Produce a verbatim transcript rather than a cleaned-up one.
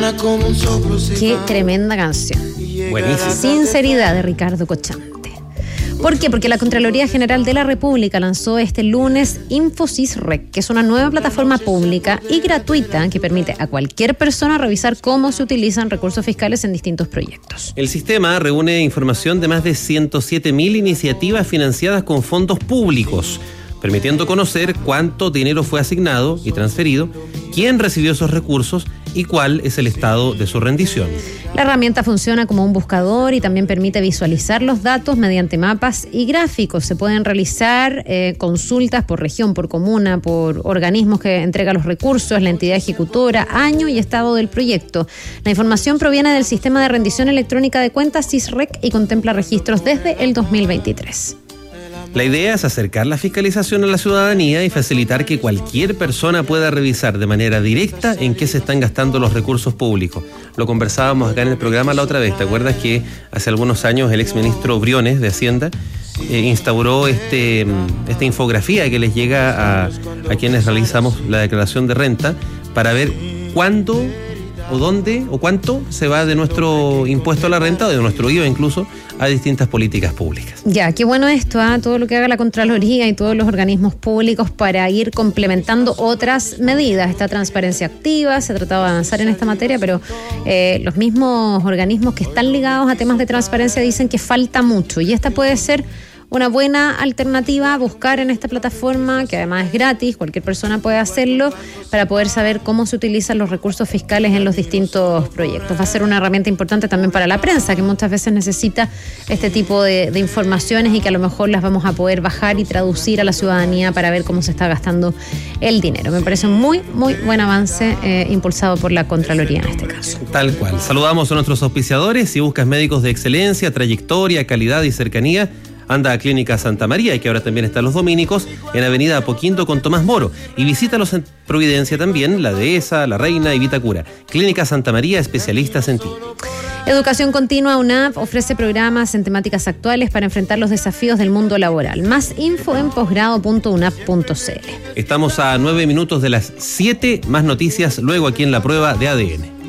Qué tremenda canción. Buenísimo. Sinceridad de Ricardo Cochante. ¿Por qué? Porque la Contraloría General de la República lanzó este lunes InfoSysRec, que es una nueva plataforma pública y gratuita que permite a cualquier persona revisar cómo se utilizan recursos fiscales en distintos proyectos. El sistema reúne información de más de ciento siete mil iniciativas financiadas con fondos públicos, permitiendo conocer cuánto dinero fue asignado y transferido, quién recibió esos recursos y cuál es el estado de su rendición. La herramienta funciona como un buscador y también permite visualizar los datos mediante mapas y gráficos. Se pueden realizar eh, consultas por región, por comuna, por organismos que entregan los recursos, la entidad ejecutora, año y estado del proyecto. La información proviene del sistema de rendición electrónica de cuentas SysRec y contempla registros desde el dos mil veintitrés. La idea es acercar la fiscalización a la ciudadanía y facilitar que cualquier persona pueda revisar de manera directa en qué se están gastando los recursos públicos. Lo conversábamos acá en el programa la otra vez. ¿Te acuerdas que hace algunos años el exministro Briones de Hacienda eh, instauró este, esta infografía que les llega a, a quienes realizamos la declaración de renta para ver cuándo o dónde o cuánto se va de nuestro impuesto a la renta o de nuestro I V A incluso a distintas políticas públicas? Ya, qué bueno esto, ¿eh? Todo lo que haga la Contraloría y todos los organismos públicos para ir complementando otras medidas. Esta transparencia activa, se ha tratado de avanzar en esta materia, pero eh, los mismos organismos que están ligados a temas de transparencia dicen que falta mucho y esta puede ser una buena alternativa a buscar en esta plataforma, que además es gratis, cualquier persona puede hacerlo, para poder saber cómo se utilizan los recursos fiscales en los distintos proyectos. Va a ser una herramienta importante también para la prensa, que muchas veces necesita este tipo de, de informaciones y que a lo mejor las vamos a poder bajar y traducir a la ciudadanía para ver cómo se está gastando el dinero. Me parece un muy, muy buen avance eh, impulsado por la Contraloría en este caso. Tal cual. Saludamos a nuestros auspiciadores. Si buscas médicos de excelencia, trayectoria, calidad y cercanía, anda a Clínica Santa María, y que ahora también están los dominicos, en Avenida Apoquindo con Tomás Moro. Y visítalos en Providencia también, La Dehesa, La Reina y Vitacura. Clínica Santa María, especialistas en ti. Educación Continua UNAP ofrece programas en temáticas actuales para enfrentar los desafíos del mundo laboral. Más info en posgrado punto unap punto c l. Estamos a nueve minutos de las siete, más noticias luego aquí en La Prueba de A D N.